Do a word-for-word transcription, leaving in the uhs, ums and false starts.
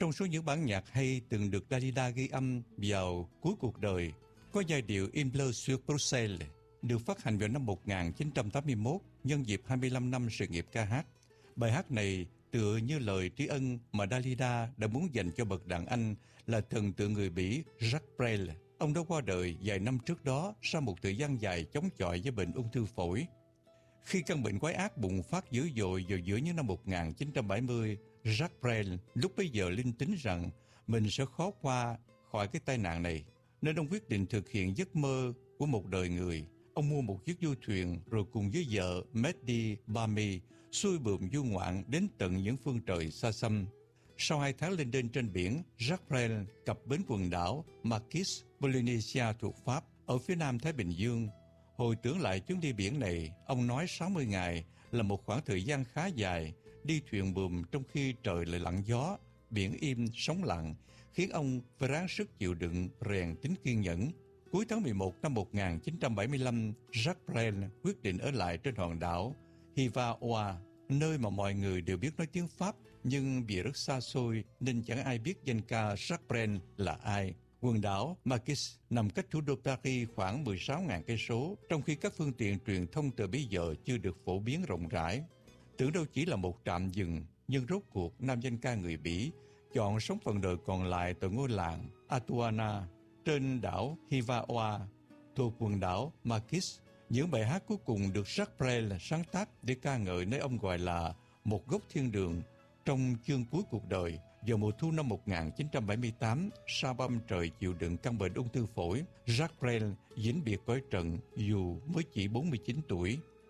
Trong số những bản nhạc hay từng được Dalida ghi âm vào cuối cuộc đời, có giai điệu In Bleu sur Bruxelles được phát hành vào năm một nghìn chín trăm tám mươi mốt nhân dịp hai mươi lăm năm sự nghiệp ca hát. Bài hát này tựa như lời tri ân mà Dalida đã muốn dành cho bậc đàn anh là thần tượng người Bỉ Jacques Brel. Ông đã qua đời vài năm trước đó sau một thời gian dài chống chọi với bệnh ung thư phổi. Khi căn bệnh quái ác bùng phát dữ dội vào giữa những năm một nghìn chín trăm bảy mươi, Jacques Brel lúc bấy giờ linh tính rằng mình sẽ khó qua khỏi cái tai nạn này, nên ông quyết định thực hiện giấc mơ của một đời người. Ông mua một chiếc du thuyền rồi cùng với vợ Mehdi Bami xuôi buồm du ngoạn đến tận những phương trời xa xăm. Sau hai tháng lên đên trên biển, Jacques Brel cập bến quần đảo Marquis Polynesia thuộc Pháp ở phía nam Thái Bình Dương. Hồi tưởng lại chuyến đi biển này, ông nói sáu mươi ngày là một khoảng thời gian khá dài, đi thuyền buồm trong khi trời lại lặng gió, biển im, sóng lặng, khiến ông phải ráng sức chịu đựng, rèn tính kiên nhẫn. Cuối tháng mười một năm một nghìn chín trăm bảy mươi lăm, Jacques Brel quyết định ở lại trên hòn đảo Hiva-Oa, nơi mà mọi người đều biết nói tiếng Pháp, nhưng vì rất xa xôi nên chẳng ai biết danh ca Jacques Brel là ai. Quần đảo Marquis nằm cách thủ đô Paris khoảng mười sáu nghìn cây số, trong khi các phương tiện truyền thông từ bấy giờ chưa được phổ biến rộng rãi. Tưởng đâu chỉ là một trạm dừng, nhưng rốt cuộc nam danh ca người Bỉ chọn sống phần đời còn lại tại ngôi làng Atuana trên đảo Hiva-Oa thuộc quần đảo Marquis. Những bài hát cuối cùng được Jacques Brel sáng tác để ca ngợi nơi ông gọi là một góc thiên đường trong chương cuối cuộc đời. Vào mùa thu năm một nghìn chín trăm bảy mươi tám, sau ba năm trời chịu đựng căn bệnh ung thư phổi, Jacques Brel vĩnh biệt cõi trần dù mới chỉ bốn mươi chín tuổi.